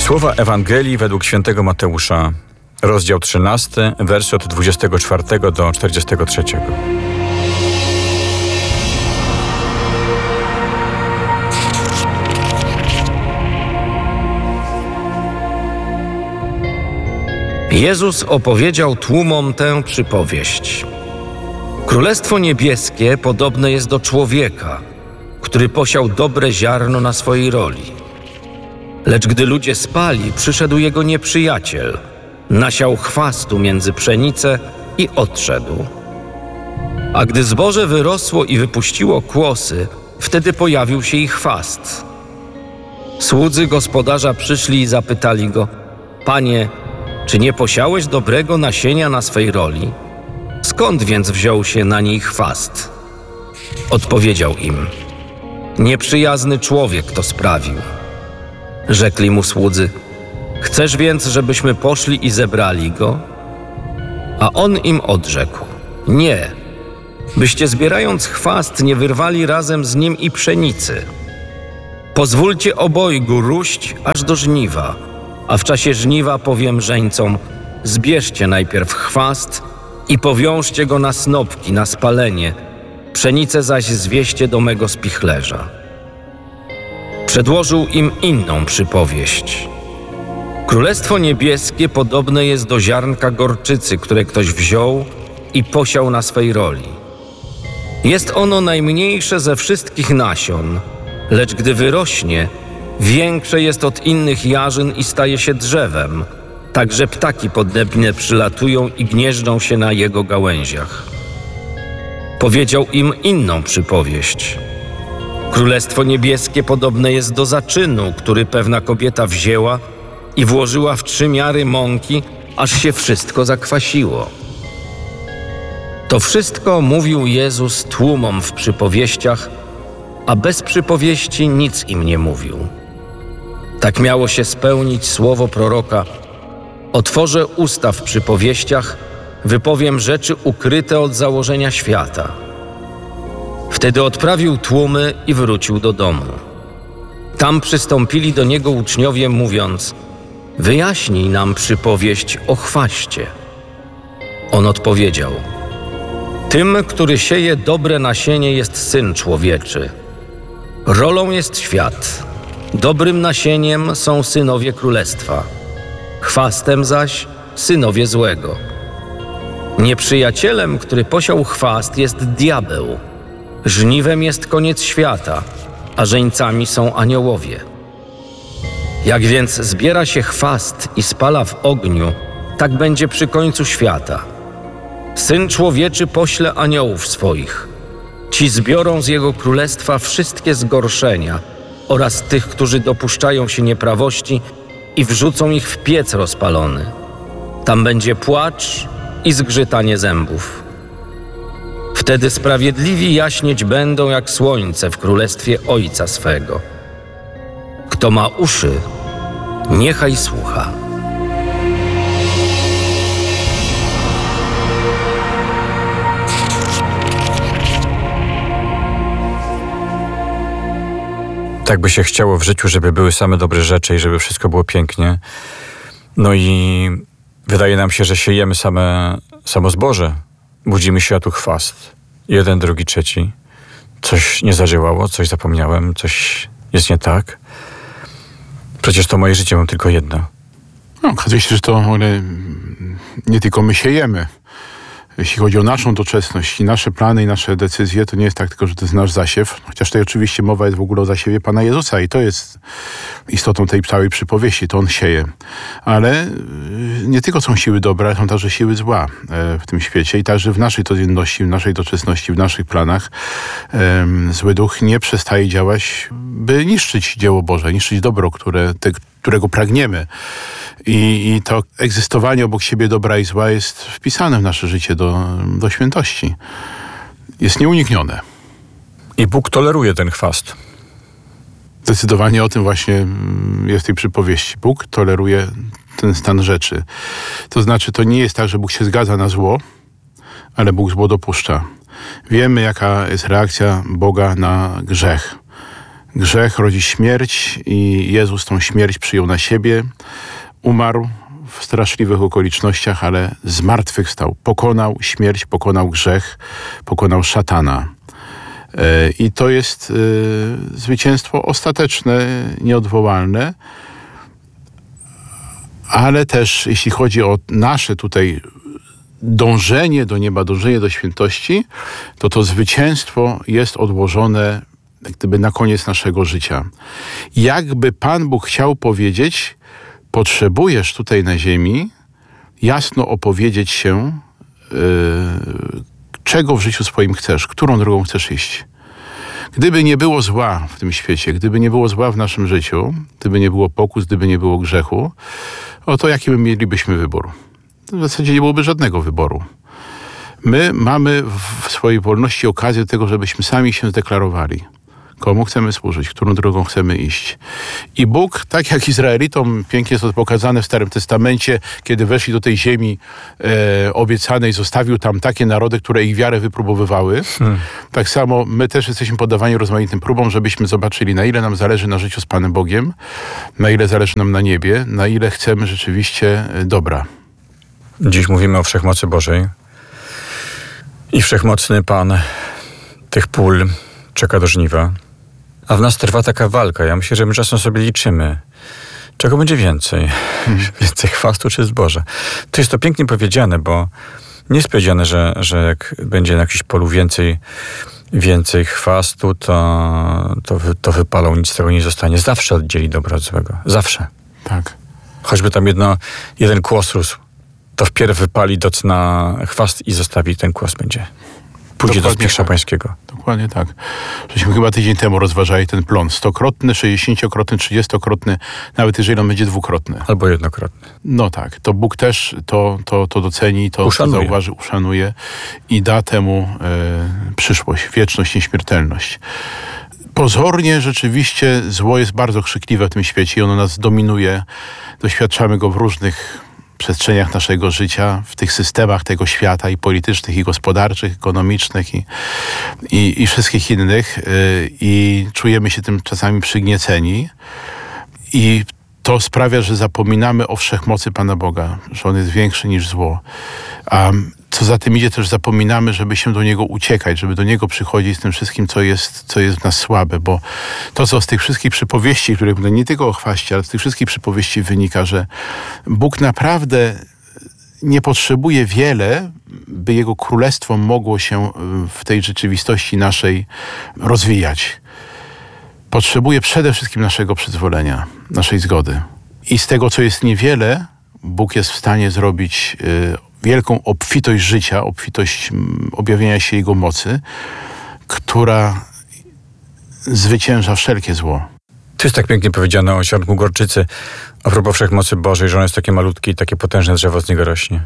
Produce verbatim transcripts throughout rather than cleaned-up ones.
Słowa Ewangelii według świętego Mateusza, rozdział trzynasty, wersy od dwudziestego czwartego do czterdziestego trzeciego. Jezus opowiedział tłumom tę przypowieść. Królestwo niebieskie podobne jest do człowieka, który posiał dobre ziarno na swojej roli. Lecz gdy ludzie spali, przyszedł jego nieprzyjaciel, nasiał chwastu między pszenicę i odszedł. A gdy zboże wyrosło i wypuściło kłosy, wtedy pojawił się i chwast. Słudzy gospodarza przyszli i zapytali go: Panie, czy nie posiałeś dobrego nasienia na swej roli? Skąd więc wziął się na niej chwast? Odpowiedział im: Nieprzyjazny człowiek to sprawił. Rzekli mu słudzy: Chcesz więc, żebyśmy poszli i zebrali go? A on im odrzekł: Nie, byście zbierając chwast nie wyrwali razem z nim i pszenicy. Pozwólcie obojgu róść aż do żniwa, a w czasie żniwa powiem żeńcom: Zbierzcie najpierw chwast i powiążcie go na snopki, na spalenie, pszenicę zaś zwieście do mego spichlerza. Przedłożył im inną przypowieść. Królestwo niebieskie podobne jest do ziarnka gorczycy, które ktoś wziął i posiał na swej roli. Jest ono najmniejsze ze wszystkich nasion, lecz gdy wyrośnie, większe jest od innych jarzyn i staje się drzewem, tak że ptaki podnebne przylatują i gnieżdżą się na jego gałęziach. Powiedział im inną przypowieść. Królestwo niebieskie podobne jest do zaczynu, który pewna kobieta wzięła i włożyła w trzy miary mąki, aż się wszystko zakwasiło. To wszystko mówił Jezus tłumom w przypowieściach, a bez przypowieści nic im nie mówił. Tak miało się spełnić słowo proroka: Otworzę usta w przypowieściach, wypowiem rzeczy ukryte od założenia świata. Wtedy odprawił tłumy i wrócił do domu. Tam przystąpili do niego uczniowie, mówiąc: Wyjaśnij nam przypowieść o chwaście. On odpowiedział: Tym, który sieje dobre nasienie, jest Syn Człowieczy. Rolą jest świat, dobrym nasieniem są synowie królestwa, chwastem zaś synowie złego. Nieprzyjacielem, który posiał chwast, jest diabeł. Żniwem jest koniec świata, a żeńcami są aniołowie. Jak więc zbiera się chwast i spala w ogniu, tak będzie przy końcu świata. Syn Człowieczy pośle aniołów swoich. Ci zbiorą z jego królestwa wszystkie zgorszenia oraz tych, którzy dopuszczają się nieprawości, i wrzucą ich w piec rozpalony. Tam będzie płacz i zgrzytanie zębów. Wtedy sprawiedliwi jaśnieć będą jak słońce w królestwie Ojca swego. Kto ma uszy, niechaj słucha. Tak by się chciało w życiu, żeby były same dobre rzeczy i żeby wszystko było pięknie. No i wydaje nam się, że siejemy same, samo zboże. Budzimy się, a tu chwast. Jeden, drugi, trzeci. Coś nie zadziałało, coś zapomniałem, coś jest nie tak. Przecież to moje życie mam tylko jedno. No, okazuje się, że to ale nie tylko my siejemy. Jeśli chodzi o naszą doczesność i nasze plany i nasze decyzje, to nie jest tak tylko, że to jest nasz zasiew. Chociaż tutaj oczywiście mowa jest w ogóle o zasiewie Pana Jezusa i to jest istotą tej całej przypowieści, to On sieje. Ale nie tylko są siły dobre, ale są także siły zła w tym świecie i także w naszej codzienności, w naszej doczesności, w naszych planach zły duch nie przestaje działać, by niszczyć dzieło Boże, niszczyć dobro, które, te, którego pragniemy. I, I to egzystowanie obok siebie dobra i zła jest wpisane w nasze życie do, do świętości. Jest nieuniknione. I Bóg toleruje ten chwast. Zdecydowanie o tym właśnie jest w tej przypowieści. Bóg toleruje ten stan rzeczy. To znaczy, to nie jest tak, że Bóg się zgadza na zło, ale Bóg zło dopuszcza. Wiemy, jaka jest reakcja Boga na grzech. Grzech rodzi śmierć i Jezus tą śmierć przyjął na siebie, umarł w straszliwych okolicznościach, ale zmartwychwstał. Pokonał śmierć, pokonał grzech, pokonał szatana. I to jest zwycięstwo ostateczne, nieodwołalne, ale też jeśli chodzi o nasze tutaj dążenie do nieba, dążenie do świętości, to to zwycięstwo jest odłożone jak gdyby na koniec naszego życia. Jakby Pan Bóg chciał powiedzieć, potrzebujesz tutaj na ziemi jasno opowiedzieć się, yy, czego w życiu swoim chcesz, którą drogą chcesz iść. Gdyby nie było zła w tym świecie, gdyby nie było zła w naszym życiu, gdyby nie było pokus, gdyby nie było grzechu, o to jaki my mielibyśmy wybór? W zasadzie nie byłoby żadnego wyboru. My mamy w swojej wolności okazję do tego, żebyśmy sami się zdeklarowali. Komu chcemy służyć, którą drogą chcemy iść. I Bóg, tak jak Izraelitom, pięknie jest to pokazane w Starym Testamencie, kiedy weszli do tej ziemi e, obiecanej, zostawił tam takie narody, które ich wiarę wypróbowywały. Hmm. Tak samo my też jesteśmy poddawani rozmaitym próbom, żebyśmy zobaczyli, na ile nam zależy na życiu z Panem Bogiem, na ile zależy nam na niebie, na ile chcemy rzeczywiście dobra. Dziś mówimy o Wszechmocy Bożej i Wszechmocny Pan tych pól czeka do żniwa. A w nas trwa taka walka. Ja myślę, że my czasem sobie liczymy, czego będzie więcej. Hmm. Więcej chwastu czy zboża. To jest to pięknie powiedziane, bo nie jest powiedziane, że, że jak będzie na jakimś polu więcej, więcej chwastu, to, to, wy, to wypalą, nic z tego nie zostanie. Zawsze oddzieli dobro od złego. Zawsze. Tak. Choćby tam jedno, jeden kłos rósł, to wpierw wypali doc na chwast i zostawi ten kłos będzie. Pójdzie do zmierzchu pańskiego. Dokładnie tak. Żeśmy chyba tydzień temu rozważali ten plon. Stokrotny, sześćdziesięciokrotny, trzydziestokrotny, nawet jeżeli on będzie dwukrotny. Albo jednokrotny. No tak. To Bóg też to, to, to doceni, to, to zauważy, uszanuje i da temu e, przyszłość, wieczność, nieśmiertelność. Pozornie rzeczywiście zło jest bardzo krzykliwe w tym świecie i ono nas dominuje. Doświadczamy go w różnych przestrzeniach naszego życia, w tych systemach tego świata i politycznych, i gospodarczych, ekonomicznych i, i, i wszystkich innych yy, i czujemy się tym czasami przygnieceni i to sprawia, że zapominamy o wszechmocy Pana Boga, że On jest większy niż zło. A co za tym idzie, też zapominamy, żeby się do Niego uciekać, żeby do Niego przychodzić z tym wszystkim, co jest, co jest w nas słabe, bo to, co z tych wszystkich przypowieści, które nie tylko o chwaście, ale z tych wszystkich przypowieści wynika, że Bóg naprawdę nie potrzebuje wiele, by Jego królestwo mogło się w tej rzeczywistości naszej rozwijać. Potrzebuje przede wszystkim naszego przyzwolenia, naszej zgody. I z tego, co jest niewiele, Bóg jest w stanie zrobić y, wielką obfitość życia, obfitość m, objawienia się Jego mocy, która zwycięża wszelkie zło. To jest tak pięknie powiedziane o ziarnku gorczycy, a propos Wszechmocy Bożej, że ono jest takie malutkie i takie potężne drzewo z niego rośnie.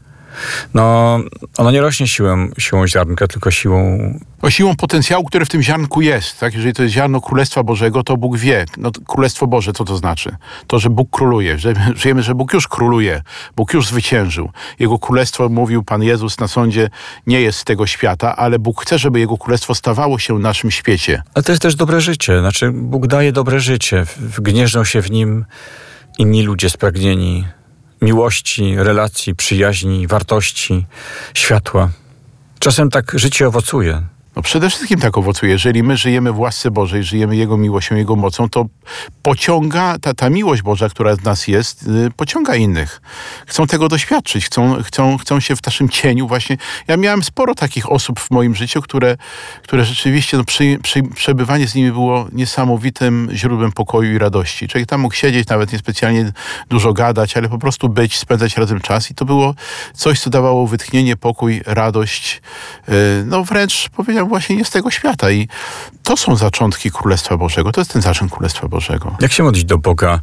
No, ono nie rośnie siłą, siłą ziarnka, tylko siłą... O siłą potencjału, który w tym ziarnku jest. Tak? Jeżeli to jest ziarno Królestwa Bożego, to Bóg wie. No, Królestwo Boże, co to znaczy? To, że Bóg króluje. Że, że wiemy, że Bóg już króluje. Bóg już zwyciężył. Jego Królestwo, mówił Pan Jezus na sądzie, nie jest z tego świata, ale Bóg chce, żeby Jego Królestwo stawało się w naszym świecie. Ale to jest też dobre życie. Znaczy, Bóg daje dobre życie. Gnieżdżą się w nim inni ludzie spragnieni miłości, relacji, przyjaźni, wartości, światła. Czasem tak życie owocuje. No przede wszystkim tak owocuje. Jeżeli my żyjemy w łasce Bożej, żyjemy Jego miłością, Jego mocą, to pociąga, ta, ta miłość Boża, która w nas jest, yy, pociąga innych. Chcą tego doświadczyć, chcą, chcą, chcą się w naszym cieniu właśnie. Ja miałem sporo takich osób w moim życiu, które, które rzeczywiście, no, przy, przy, przebywanie z nimi było niesamowitym źródłem pokoju i radości. Człowiek tam mógł siedzieć, nawet niespecjalnie dużo gadać, ale po prostu być, spędzać razem czas i to było coś, co dawało wytchnienie, pokój, radość. Yy, no wręcz powiedziałem, właśnie nie z tego świata i to są zaczątki Królestwa Bożego. To jest ten zaczątek Królestwa Bożego. Jak się modlić do Boga,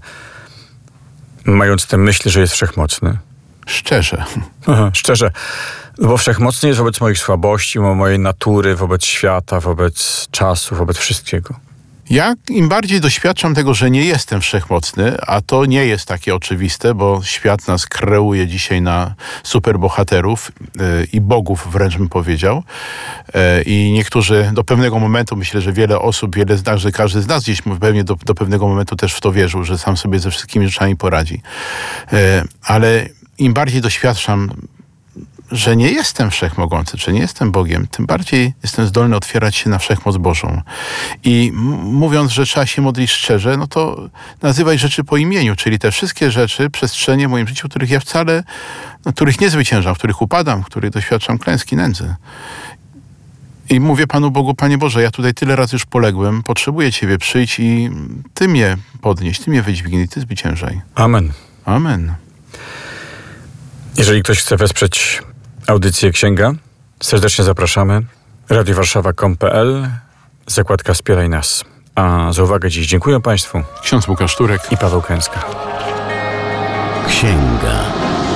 mając tę myśl, że jest wszechmocny? Szczerze. Aha, szczerze. Bo wszechmocny jest wobec moich słabości, mojej natury, wobec świata, wobec czasu, wobec wszystkiego. Ja im bardziej doświadczam tego, że nie jestem wszechmocny, a to nie jest takie oczywiste, bo świat nas kreuje dzisiaj na superbohaterów yy, i bogów wręcz bym powiedział. Yy, I niektórzy do pewnego momentu, myślę, że wiele osób, wiele z nas, że każdy z nas gdzieś pewnie do, do pewnego momentu też w to wierzył, że sam sobie ze wszystkimi rzeczami poradzi. Yy, ale im bardziej doświadczam, że nie jestem wszechmogący, że nie jestem Bogiem, tym bardziej jestem zdolny otwierać się na wszechmoc Bożą. I m- mówiąc, że trzeba się modlić szczerze, no to nazywać rzeczy po imieniu, czyli te wszystkie rzeczy, przestrzenie w moim życiu, których ja wcale, no, których nie zwyciężam, w których upadam, w których doświadczam klęski, nędzy. I mówię Panu Bogu, Panie Boże, ja tutaj tyle razy już poległem, potrzebuję Ciebie, przyjdź i Ty mnie podnieś, Ty mnie wydźwignij, Ty zwyciężaj. Amen. Amen. Jeżeli ktoś chce wesprzeć audycję Księga, serdecznie zapraszamy. radio warszawa kropka com kropka pe el, zakładka Wspieraj nas. A za uwagę dziś dziękuję Państwu Ksiądz Łukasz Turek i Paweł Kęska. Księga.